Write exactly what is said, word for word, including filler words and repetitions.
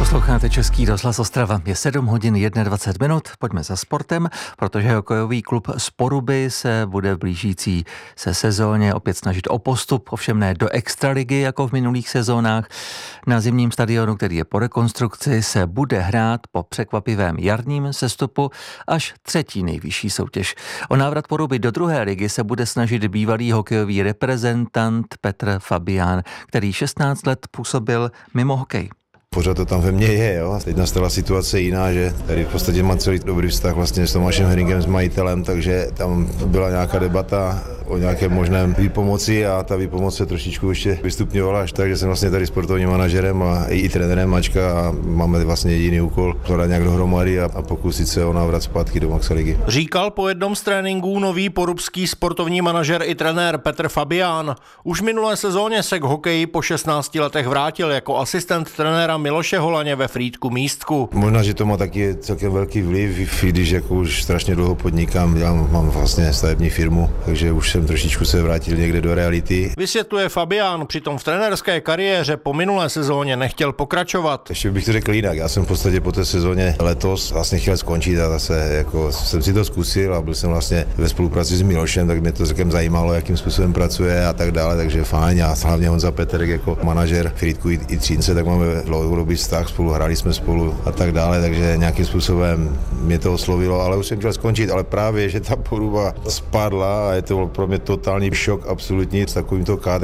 Posloucháte Český rozhlas Ostrava. Je sedm hodin dvacet jedna minut. Pojďme za sportem, protože hokejový klub z Poruby se bude v blížící se sezóně opět snažit o postup, ovšem ne do extraligy jako v minulých sezónách. Na zimním stadionu, který je po rekonstrukci, se bude hrát po překvapivém jarním sestupu až třetí nejvyšší soutěž. O návrat Poruby do druhé ligy se bude snažit bývalý hokejový reprezentant Petr Fabián, který šestnáct let působil mimo hokej. Pořád to tam ve mně je, jo. Teď nastala situace jiná, že tady v podstatě mám celý dobrý vztah vlastně s Tomášem Heringem, s majitelem, takže tam byla nějaká debata o nějaké možném výpomoci a ta výpomoc se trošičku ještě vystupňovala až tak, že jsem vlastně tady sportovním manažerem a i trenérem Mačka a máme vlastně jediný úkol to nějak dohromady a, a pokusit se o návrat zpátky do Maxaligy. Říkal po jednom z tréninků nový porubský sportovní manažer i trenér Petr Fabián. Už v minulé sezóně se k hokeji po šestnácti letech vrátil jako asistent trenéra Miloše Holaně ve Frýdku Místku. Možná, že to má taky celkem velký vliv, když jako už strašně dlouho podnikám, já mám vlastně stavební firmu, takže už jsem trošičku se vrátil někde do reality. Vysvětluje Fabián, přitom v trenérské kariéře po minulé sezóně nechtěl pokračovat. Ještě bych to řekl jinak, já jsem v podstatě po té sezóně letos vlastně chtěl skončit a zase jako jsem si to zkusil a byl jsem vlastně ve spolupráci s Milošem, tak mě to celkem zajímalo, jakým způsobem pracuje a tak dále, takže fajn a hlavně Honza Peterek jako manažer Frýdku i, i Třínce, tak máme dlouhodobý vztah, spolu hráli jsme spolu a tak dále, takže nějakým způsobem mě to oslovilo, ale už jsem chtěl skončit, ale právě, že ta Poruba spadla a je to pro mě totální šok absolutní s takovýmto kádrem.